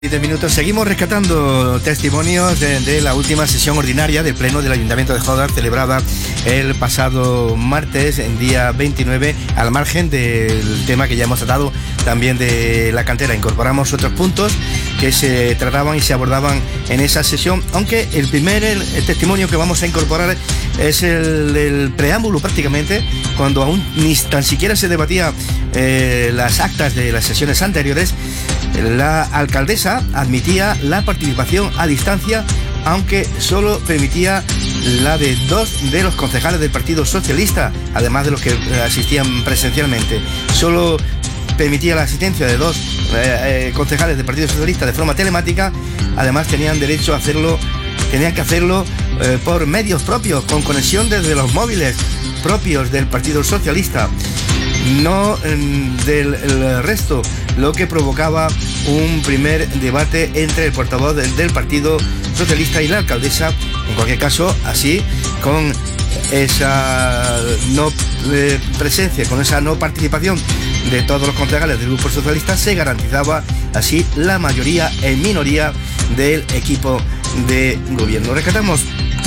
10 minutos. Seguimos rescatando testimonios de la última sesión ordinaria del Pleno del Ayuntamiento de Jódar, celebrada el pasado martes, en día 29, al margen del tema que ya hemos tratado también de la cantera. Incorporamos otros puntos que se trataban y se abordaban en esa sesión, aunque el testimonio que vamos a incorporar es el preámbulo prácticamente, cuando aún ni tan siquiera se debatía las actas de las sesiones anteriores. La alcaldesa admitía la participación a distancia, aunque solo permitía la de 2 de los concejales del Partido Socialista, además de los que asistían presencialmente. Solo permitía la asistencia de 2 concejales del Partido Socialista de forma telemática. Además tenían derecho a hacerlo, tenían que hacerlo por medios propios, con conexión desde los móviles propios del Partido Socialista, no del resto, lo que provocaba un primer debate entre el portavoz del Partido Socialista y la alcaldesa. En cualquier caso, así, con esa no presencia, con esa no participación de todos los concejales del Grupo Socialista, se garantizaba así la mayoría en minoría del equipo de gobierno. Rescatamos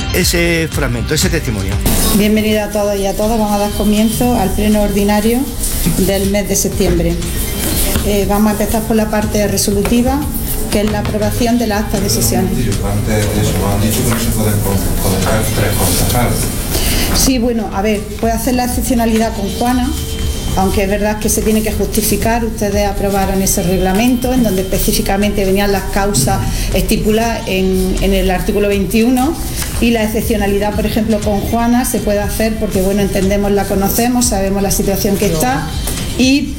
ese fragmento, ese testimonio. Bienvenidos a todos y a todas. Vamos a dar comienzo al pleno ordinario del mes de septiembre. Vamos a empezar por la parte resolutiva, que es la aprobación de las actas de sesiones. Antes de eso nos han dicho que no se pueden colocar 3 concejales. Sí, bueno, a ver, puede hacer la excepcionalidad con Juana, aunque es verdad que se tiene que justificar. Ustedes aprobaron ese reglamento en donde específicamente venían las causas estipuladas en el artículo 21, y la excepcionalidad, por ejemplo, con Juana se puede hacer porque, bueno, entendemos, la conocemos, sabemos la situación que está, y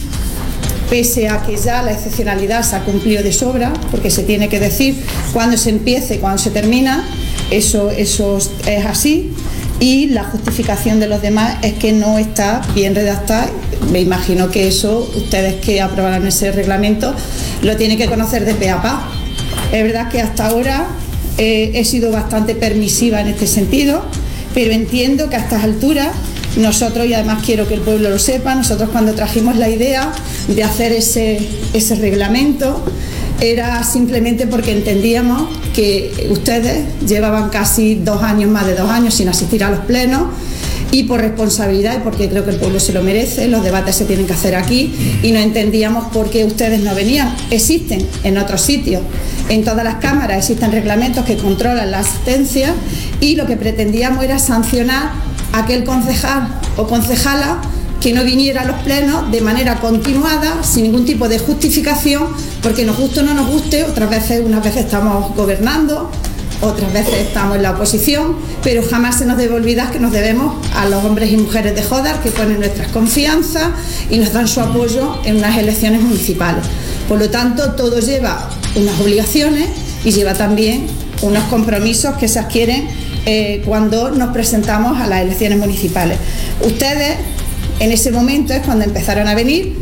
pese a que ya la excepcionalidad se ha cumplido de sobra, porque se tiene que decir cuándo se empieza y cuándo se termina, eso es así. Y la justificación de los demás es que no está bien redactada. Me imagino que eso, ustedes que aprobaron ese reglamento, lo tienen que conocer de pe a pa. Es verdad que hasta ahora he sido bastante permisiva en este sentido, pero entiendo que a estas alturas nosotros, y además quiero que el pueblo lo sepa, nosotros cuando trajimos la idea de hacer ese reglamento, era simplemente porque entendíamos que ustedes llevaban casi 2 años, más de 2 años sin asistir a los plenos, y por responsabilidad y porque creo que el pueblo se lo merece, los debates se tienen que hacer aquí, y no entendíamos por qué ustedes no venían. Existen en otros sitios, en todas las cámaras existen reglamentos que controlan la asistencia, y lo que pretendíamos era sancionar a aquel concejal o concejala que no viniera a los plenos de manera continuada, sin ningún tipo de justificación, porque nos guste o no nos guste. Unas veces estamos gobernando, otras veces estamos en la oposición, pero jamás se nos debe olvidar que nos debemos a los hombres y mujeres de Jódar, que ponen nuestras confianzas y nos dan su apoyo en unas elecciones municipales. Por lo tanto, todo lleva unas obligaciones y lleva también unos compromisos que se adquieren cuando nos presentamos a las elecciones municipales. Ustedes, en ese momento es cuando empezaron a venir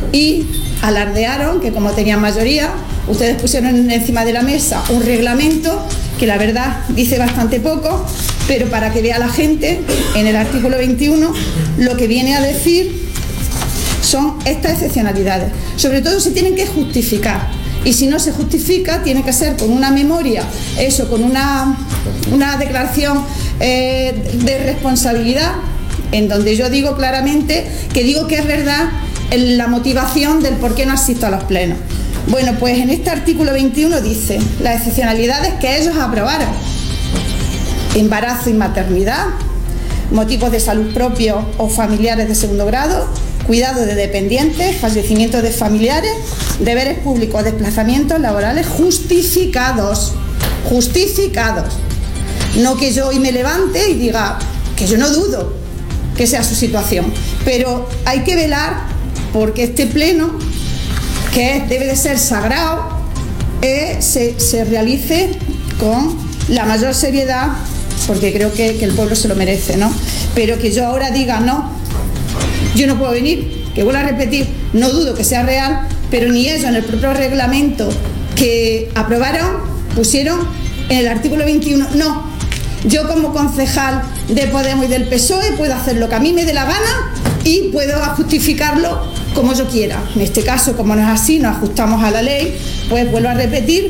y alardearon que, como tenían mayoría, ustedes pusieron encima de la mesa un reglamento que la verdad dice bastante poco, pero para que vea la gente, en el artículo 21 lo que viene a decir son estas excepcionalidades. Sobre todo se tienen que justificar, y si no se justifica tiene que ser con una memoria, eso, con una declaración de responsabilidad, en donde yo digo claramente que digo que es verdad la motivación del por qué no asisto a los plenos. Bueno, pues en este artículo 21 dice las excepcionalidades que ellos aprobaron: embarazo y maternidad, motivos de salud propios o familiares de segundo grado, cuidado de dependientes, fallecimiento de familiares, deberes públicos, desplazamientos laborales justificados. No que yo hoy me levante y diga que yo no dudo que sea su situación, pero hay que velar porque este pleno, que debe de ser sagrado, se realice con la mayor seriedad, porque creo que el pueblo se lo merece, ¿no? Pero que yo ahora diga no, yo no puedo venir, que vuelvo a repetir, no dudo que sea real, pero ni ellos en el propio reglamento que aprobaron pusieron en el artículo 21 no. Yo, como concejal de Podemos y del PSOE, puedo hacer lo que a mí me dé la gana y puedo justificarlo como yo quiera. En este caso, como no es así, nos ajustamos a la ley, pues vuelvo a repetir